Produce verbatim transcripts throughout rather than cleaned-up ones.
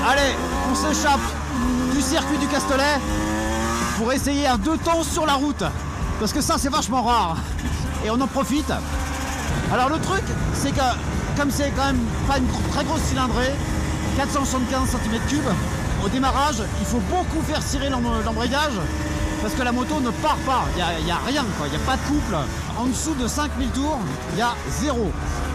Allez, on s'échappe du circuit du Castellet pour essayer un deux temps sur la route. Parce que ça, c'est vachement rare. Et on en profite. Alors le truc, c'est que comme c'est quand même pas une très grosse cylindrée, quatre cent soixante-quinze centimètres cubes, au démarrage, il faut beaucoup faire cirer l'embrayage parce que la moto ne part pas. Il n'y a, a rien, quoi. Il n'y a pas de couple. En dessous de cinq mille tours, il y a zéro.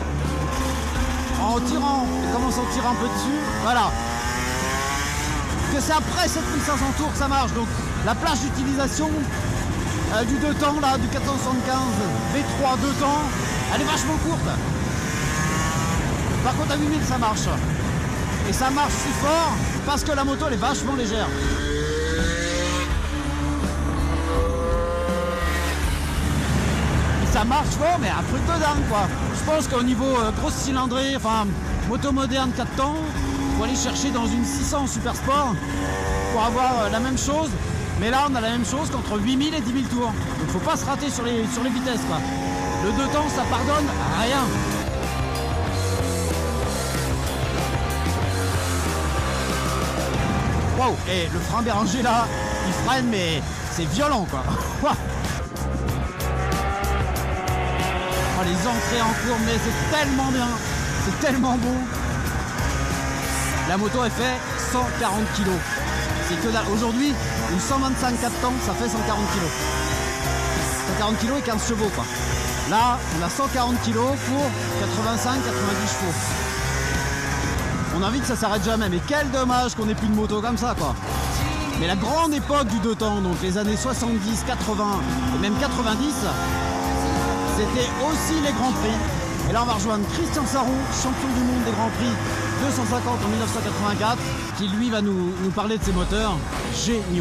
En tirant, on commence à en tirer un peu dessus, voilà. Que c'est après sept mille cinq cents tours que ça marche. Donc la plage d'utilisation euh, du deux temps, là, du quatre cent soixante-quinze V trois deux temps, elle est vachement courte. Par contre à huit mille ça marche. Et ça marche si fort parce que la moto elle est vachement légère. Et ça marche fort mais un truc de dingue quoi. Je pense qu'au niveau euh, grosse cylindrée, enfin moto moderne quatre temps, faut aller chercher dans une six cents Super Sport pour avoir euh, la même chose. Mais là on a la même chose qu'entre huit mille et dix mille tours. Donc faut pas se rater sur les, sur les vitesses quoi. Le deux temps ça pardonne rien. Wow. Et le frein Béranger là, il freine mais c'est violent quoi. Oh, les entrées en courbe, mais c'est tellement bien, c'est tellement beau. La moto elle fait cent quarante kilos. C'est que dalle. Aujourd'hui, une cent vingt-cinq quatre temps, ça fait cent quarante kilos. cent quarante kilos et quinze chevaux quoi. Là, on a cent quarante kilos pour quatre-vingt-cinq quatre-vingt-dix chevaux. On a envie que ça s'arrête jamais, mais quel dommage qu'on ait plus de moto comme ça quoi. Mais la grande époque du deux temps, donc les années soixante-dix, quatre-vingts et même quatre-vingt-dix, c'était aussi les Grands Prix. Et là on va rejoindre Christian Sarron, champion du monde des Grands Prix deux cent cinquante en mille neuf cent quatre-vingt-quatre, qui lui va nous, nous parler de ses moteurs géniaux.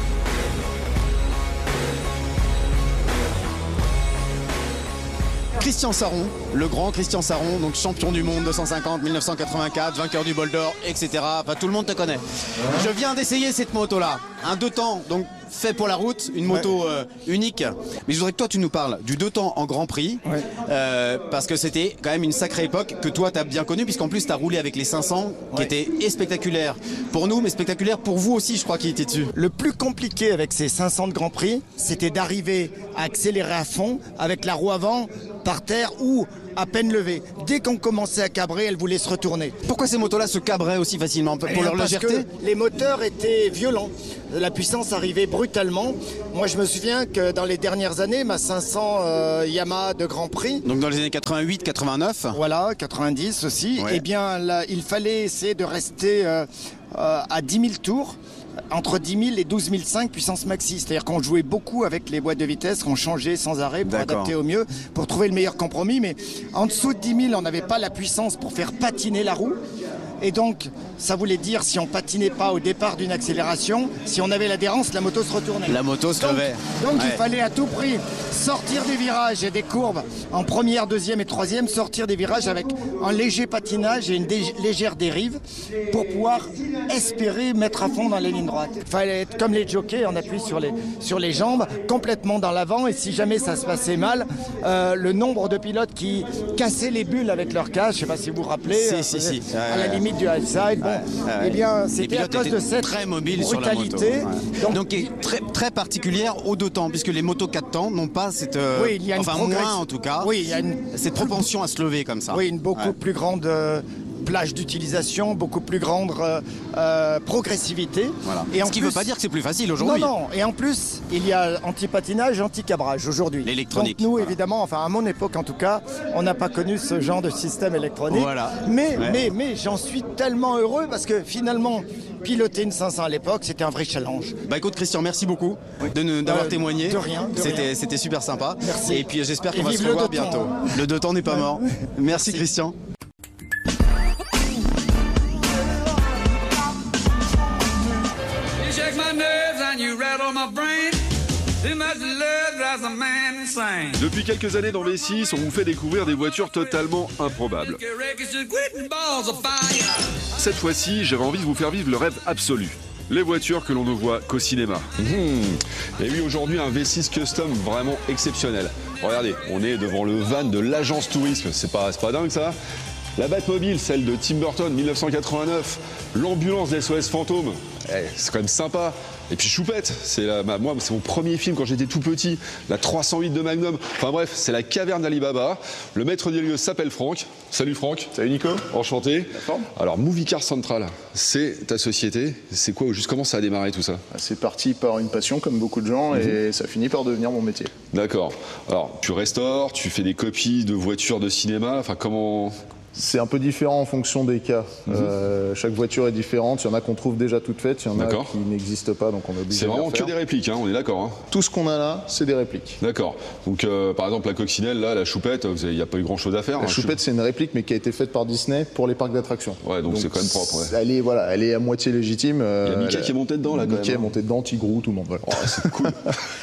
Christian Sarron, le grand Christian Sarron, donc champion du monde deux cent cinquante, mille neuf cent quatre-vingt-quatre, vainqueur du bol d'or, et cetera. Enfin, tout le monde te connaît. Je viens d'essayer cette moto-là, un deux temps, donc fait pour la route, une moto euh, unique. Mais je voudrais que toi tu nous parles du deux temps en Grand Prix, ouais. euh, parce que c'était quand même une sacrée époque que toi tu as bien connue, puisqu'en plus tu as roulé avec les cinq cents, qui ouais. étaient et spectaculaires pour nous, mais spectaculaires pour vous aussi, je crois, qui étaient dessus. Le plus compliqué avec ces cinq cents de Grand Prix, c'était d'arriver à accélérer à fond avec la roue avant par terre ou à peine levée. Dès qu'on commençait à cabrer, elle voulait se retourner. Pourquoi ces motos-là se cabraient aussi facilement? Pour et leur parce légèreté? Que les moteurs étaient violents. La puissance arrivait brutalement. Moi, je me souviens que dans les dernières années, ma cinq cents euh, Yamaha de Grand Prix... Donc dans les années quatre-vingt-huit quatre-vingt-neuf? Voilà, quatre-vingt-dix aussi. Ouais. Eh bien, là, il fallait essayer de rester euh, euh, à dix mille tours. Entre dix mille et douze mille cinq puissance maxi. C'est-à-dire qu'on jouait beaucoup avec les boîtes de vitesse, qu'on changeait sans arrêt pour adapter au mieux, pour trouver le meilleur compromis. Mais en dessous de dix mille, on n'avait pas la puissance pour faire patiner la roue. Et donc, ça voulait dire, si on patinait pas au départ d'une accélération, si on avait l'adhérence, la moto se retournait. La moto se donc, levait. Donc ouais. il fallait à tout prix sortir des virages et des courbes en première, deuxième et troisième, sortir des virages avec un léger patinage et une dé- légère dérive pour pouvoir espérer mettre à fond dans les lignes droites. Il fallait être comme les jockeys, on appuie sur les, sur les jambes, complètement dans l'avant, et si jamais ça se passait mal, euh, le nombre de pilotes qui cassaient les bulles avec leur casque, je ne sais pas si vous vous rappelez, si, euh, si, si. à la limite du high-side, bon, ouais, ouais. eh bien c'était à cause de cette très mobile brutalité. Sur la moto. Ouais. Donc, Donc est très, très particulière aux deux temps, puisque les motos quatre temps n'ont pas cette, euh, oui, il y a une enfin progress... moins en tout cas, oui, il y a une... cette propension à se lever comme ça. Oui, une beaucoup ouais. plus grande euh, plage d'utilisation, beaucoup plus grande euh, euh, progressivité. Voilà. Et Ce en qui ne veut pas dire que c'est plus facile aujourd'hui. Non, non. Et en plus, il y a anti-patinage, anti-cabrage aujourd'hui. L'électronique. Donc nous, voilà. évidemment, enfin à mon époque en tout cas, on n'a pas connu ce genre de système électronique. Voilà. Mais, ouais. mais, mais j'en suis tellement heureux parce que finalement, piloter une cinq cents à l'époque, c'était un vrai challenge. Bah écoute Christian, merci beaucoup oui. de d'avoir euh, témoigné. De rien. De c'était, rien. c'était super sympa. Merci. Et puis j'espère qu'on Et va se revoir le bientôt. Le deux temps n'est pas ouais. mort. Merci, merci Christian. Depuis quelques années dans V six, on vous fait découvrir des voitures totalement improbables. Cette fois-ci, j'avais envie de vous faire vivre le rêve absolu. Les voitures que l'on ne voit qu'au cinéma. Mmh. Et oui, aujourd'hui, un V six Custom vraiment exceptionnel. Regardez, on est devant le van de l'agence tourisme. C'est pas, c'est pas dingue ça ? La Batmobile, celle de Tim Burton, mille neuf cent quatre-vingt-neuf. L'ambulance d'S O S Fantôme. Eh, c'est quand même sympa. Et puis Choupette, c'est la, bah, moi, c'est mon premier film quand j'étais tout petit. La trois cent huit de Magnum. Enfin bref, c'est la caverne d'Ali Baba. Le maître des lieux s'appelle Franck. Salut Franck. Salut Nico. Enchanté. Alors Movie Car Central, c'est ta société. C'est quoi, juste comment ça a démarré tout ça? C'est parti par une passion comme beaucoup de gens mm-hmm. et ça finit par devenir mon métier. D'accord. Alors tu restaures, tu fais des copies de voitures de cinéma. Enfin comment... C'est un peu différent en fonction des cas. Mmh. Euh, chaque voiture est différente. Il y en a qu'on trouve déjà toutes faites, il y en a qui n'existent pas, donc on est obligé de les refaire. C'est vraiment que des répliques, hein, on est d'accord. Hein. Tout ce qu'on a là, c'est des répliques. D'accord. Donc euh, par exemple la coccinelle, là, la choupette, il n'y a pas eu grand chose à faire. La hein, choupette, c'est une réplique, mais qui a été faite par Disney pour les parcs d'attractions. Ouais, donc, donc c'est quand même propre. Ouais. Elle est, voilà, elle est à moitié légitime. Euh, il y a Mickey qui est monté dedans là. Mickey quand même, est monté dedans, Tigrou, tout le monde. Voilà. Oh, c'est cool.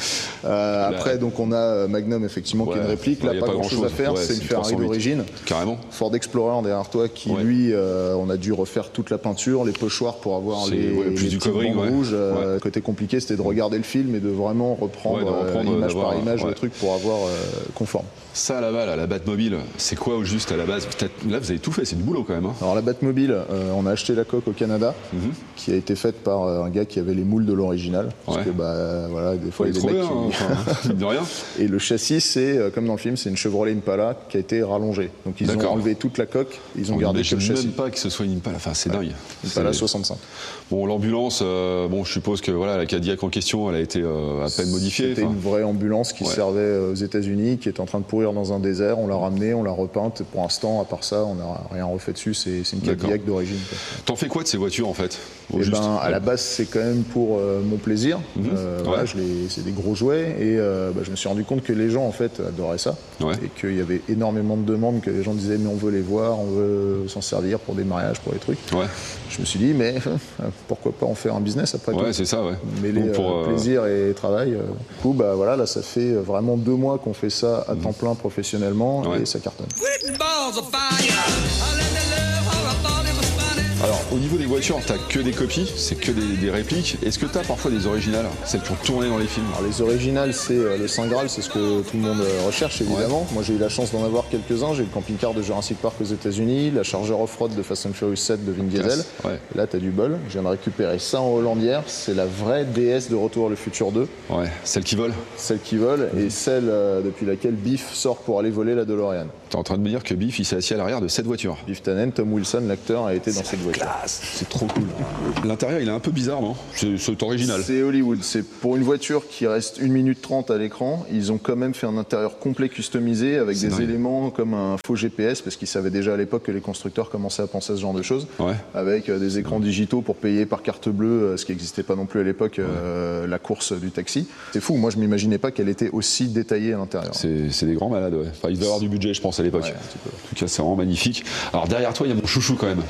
euh, après, là, donc on a Magnum effectivement ouais, qui est une réplique. Là, pas, pas grand chose à faire. Ouais, c'est une Ferrari d'origine. Carrément. Ford Explorer derrière toi. Qui ouais. lui, euh, on a dû refaire toute la peinture, les pochoirs pour avoir les, ouais, plus les du covering ouais. rouges. Euh, ouais. Côté compliqué, c'était de regarder le film et de vraiment reprendre, ouais, de reprendre euh, image par image ouais. le truc pour avoir euh, conforme. Ça là-bas, là, la Batmobile, c'est quoi au juste à la base? Là, vous avez tout fait, c'est du boulot quand même. Hein. Alors la Batmobile, euh, on a acheté la coque au Canada, mm-hmm. qui a été faite par euh, un gars qui avait les moules de l'original. Parce ouais. que bah voilà, des fois il y a des mecs bien, qui... enfin, de rien. Et le châssis, c'est euh, comme dans le film, c'est une Chevrolet Impala qui a été rallongée. Donc ils ont enlevé toute la coque, ils ont on gardé que le châssis. Même pas que ce soit une Impala, enfin c'est ouais. dingue. Impala soixante-cinq. Bon, l'ambulance, euh, bon, je suppose que voilà, la Cadillac en question, elle a été euh, à peine modifiée. C'était une vraie ambulance qui ouais. servait aux États-Unis, qui est en train de pourrir dans un désert. On l'a ramenée, on l'a repeinte. Pour l'instant, à part ça, on n'a rien refait dessus. C'est une Cadillac d'origine. T'en fais quoi de ces voitures en fait? Eh ben, à la base, c'est quand même pour euh, mon plaisir. Mmh. Euh, ouais. voilà, c'est des gros jouets et euh, bah, je me suis rendu compte que les gens en fait adoraient ça ouais. et qu'il y avait énormément de demandes, que les gens disaient mais on veut les voir, on veut s'en servir pour des mariages, pour des trucs. Ouais. Je me suis dit mais pourquoi pas en faire un business après ouais, tout. c'est ça, ouais. Mêler pour, euh, plaisir et travail. Euh. Du coup, bah voilà, là, ça fait vraiment deux mois qu'on fait ça à mmh. temps plein professionnellement ouais. et ça cartonne. Alors, au niveau des voitures, t'as que des copies, c'est que des, des répliques. Est-ce que t'as parfois des originales, celles qui ont tourné dans les films? Alors, les originales, c'est euh, le Saint Graal, c'est ce que tout le monde euh, recherche, évidemment. Ouais. Moi, j'ai eu la chance d'en avoir quelques-uns. J'ai eu le camping-car de Jurassic Park aux États-Unis, la Charger Off-Road de Fast and Furious sept de Vin Diesel. Ouais. Là, t'as du bol. Je viens de récupérer ça en Hollandière. C'est la vraie D S de Retour vers le futur deux. Ouais, celle qui vole. Celle qui vole mmh. et celle euh, depuis laquelle Biff sort pour aller voler la DeLorean. T'es en train de me dire que Biff, il s'est assis à l'arrière de cette voiture? Biff Tannen, Tom Wilson, l'acteur, a été dans cette voiture. C'est trop cool. L'intérieur, il est un peu bizarre, non? C'est original. C'est Hollywood. C'est pour une voiture qui reste une minute trente à l'écran. Ils ont quand même fait un intérieur complet customisé avec des dingue. éléments comme un faux G P S, parce qu'ils savaient déjà à l'époque que les constructeurs commençaient à penser à ce genre de choses. Ouais. Avec euh, des écrans digitaux pour payer par carte bleue, euh, ce qui n'existait pas non plus à l'époque, ouais. euh, la course du taxi. C'est fou. Moi, je m'imaginais pas qu'elle était aussi détaillée à l'intérieur. C'est des grands malades, ouais. Enfin, ils devaient avoir du budget, je pense, à l'époque. Ouais, en tout cas, c'est vraiment magnifique. Alors, derrière toi, il y a mon chouchou quand même.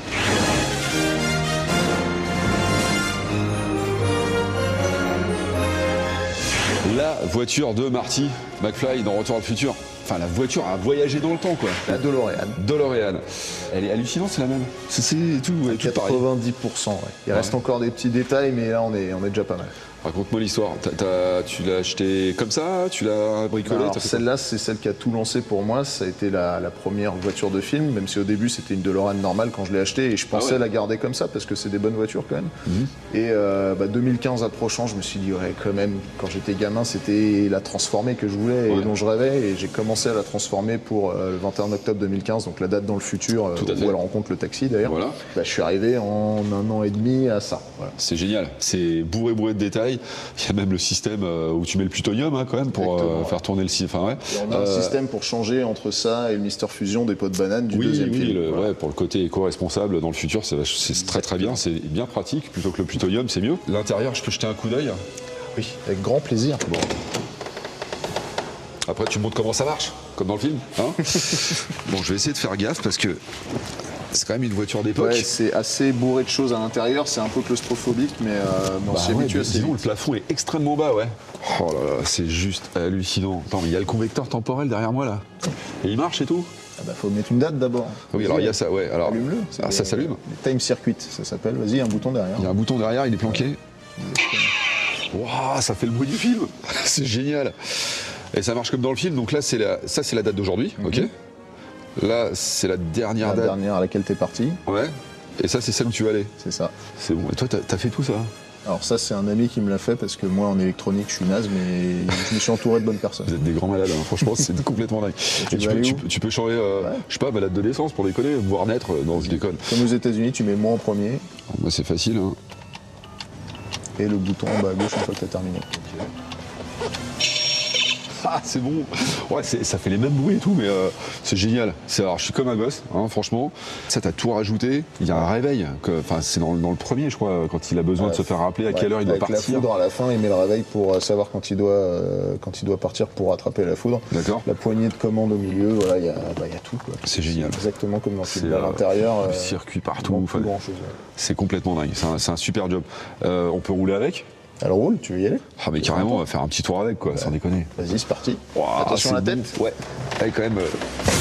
La voiture de Marty McFly dans Retour vers le futur. Enfin, la voiture a voyagé dans le temps, quoi. La DeLorean. DeLorean. Elle est hallucinante, c'est la même. C'est tout, ouais, tout pareil. quatre-vingt-dix pour cent, ouais. Il ouais. reste encore des petits détails, mais là, on est, on est déjà pas mal. Raconte-moi l'histoire. Tu l'as acheté comme ça? Tu l'as bricolé? Celle-là, c'est celle qui a tout lancé pour moi. Ça a été la, la première voiture de film, même si au début, c'était une DeLorean normale quand je l'ai achetée. Et je pensais ah ouais. la garder comme ça, parce que c'est des bonnes voitures quand même. Mm-hmm. Et euh, bah, deux mille quinze approchant, je me suis dit, ouais, quand même, quand j'étais gamin, c'était la transformer que je voulais ouais. et dont je rêvais. Et j'ai commencé à la transformer pour euh, le vingt et un octobre deux mille quinze, donc la date dans le futur, euh, où elle rencontre le taxi d'ailleurs. Voilà. Bah, je suis arrivé en un an et demi à ça. Voilà. C'est génial. C'est bourré bourré de détails. Il y a même le système où tu mets le plutonium hein, quand même pour euh, faire tourner le système. Enfin, ouais. On a euh... un système pour changer entre ça et le Mister Fusion des pots de banane du oui, deuxième oui, film. Le, voilà. ouais, pour le côté éco-responsable dans le futur, c'est très très bien, c'est bien pratique. Plutôt que le plutonium, c'est mieux. L'intérieur, je peux jeter un coup d'œil? Oui, avec grand plaisir. Bon. Après, tu me montres comment ça marche, comme dans le film. Hein bon, je vais essayer de faire gaffe parce que c'est quand même une voiture d'époque. Ouais, c'est assez bourré de choses à l'intérieur, c'est un peu claustrophobique, mais euh, on bah s'y ouais, habitue assez disons, vite. Le plafond est extrêmement bas, ouais. Oh là là, c'est juste hallucinant. Attends, mais il y a le convecteur temporel derrière moi, là. Et il marche et tout? Ah bah, faut mettre une date d'abord. Oui, alors il y a ça, ouais. Alors, allume-le. Ah, ça s'allume? Time Circuit, ça s'appelle. Vas-y, un bouton derrière. Il y a un bouton derrière, il est planqué. Waouh, wow, ça fait le bruit du film. C'est génial. Et ça marche comme dans le film. Donc là, c'est la... ça, c'est la date d'aujourd'hui, mm-hmm. ok. Là, c'est la dernière La date. dernière à laquelle t'es parti. Ouais. Et ça, c'est celle où tu vas aller. C'est ça. C'est bon. Et toi, t'as as fait tout ça? Alors ça, c'est un ami qui me l'a fait parce que moi, en électronique, je suis naze, mais je me suis entouré de bonnes personnes. Vous êtes des grands malades, hein. Franchement, c'est complètement dingue. Tu, Et tu, veux peux, aller tu, où peux, tu peux changer, euh, Ouais. je sais pas, balade de l'essence pour déconner, voire naître dans une école. Comme aux États-Unis, tu mets moi en premier Moi, c'est facile. Hein. et le bouton en bas à gauche une fois que t'as terminé. Ah, c'est bon. Ouais, ça fait les mêmes bruits et tout, mais euh, c'est génial. Alors, je suis comme un gosse, hein, franchement. Ça, t'as tout rajouté. Il y a un réveil. Enfin, c'est dans, dans le premier, je crois, quand il a besoin Ouais, de se faire rappeler à ouais, quelle heure il doit avec partir. La foudre à la fin, il met le réveil pour savoir quand il doit, euh, quand il doit partir pour attraper la foudre. D'accord. La poignée de commande au milieu, voilà, il y a, bah, y a tout. C'est génial. Exactement comme dans le C'est, film. À euh, l'intérieur, le euh, circuit il partout. manque Enfin, plus grand chose. c'est complètement dingue. C'est un, c'est un super job. Euh, on peut rouler avec? Alors roule, tu veux y aller? Ah, mais carrément, on va faire un petit tour avec, quoi, sans déconner. Vas-y, c'est parti. Wow, Attention à la c'est tête. bon. Ouais. Allez, quand même. euh,